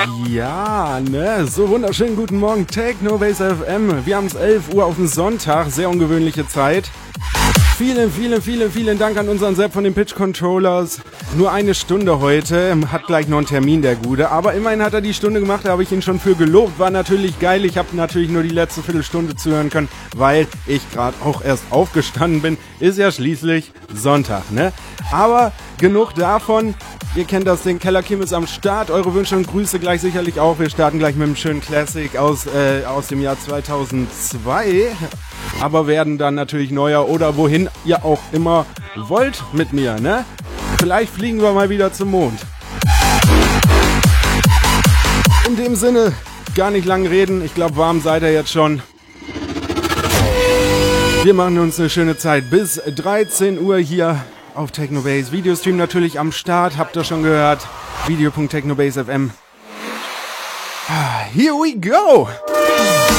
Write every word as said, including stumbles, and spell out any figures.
Ja, ne, so wunderschönen guten Morgen, Technobase F M. Wir haben es elf Uhr auf den Sonntag, sehr ungewöhnliche Zeit. Vielen, vielen, vielen, vielen Dank an unseren Sepp von den Pitch Controllers. Nur eine Stunde heute, hat gleich noch einen Termin, der Gute. Aber immerhin hat er die Stunde gemacht, da habe ich ihn schon für gelobt. War natürlich geil, ich habe natürlich nur die letzte Viertelstunde zuhören können, weil ich gerade auch erst aufgestanden bin. Ist ja schließlich Sonntag, ne? Aber genug davon. Ihr kennt das, den Keller Kim ist am Start. Eure Wünsche und Grüße gleich sicherlich auch. Wir starten gleich mit einem schönen Classic aus, äh, aus dem Jahr zweitausendzwei. Aber werden dann natürlich neuer oder wohin ihr auch immer wollt mit mir, ne? Vielleicht fliegen wir mal wieder zum Mond. In dem Sinne, gar nicht lang reden. Ich glaube, warm seid ihr jetzt schon. Wir machen uns eine schöne Zeit bis dreizehn Uhr hier auf Technobase. Videostream natürlich am Start, habt ihr schon gehört. video punkt technobase punkt f m. Here we go!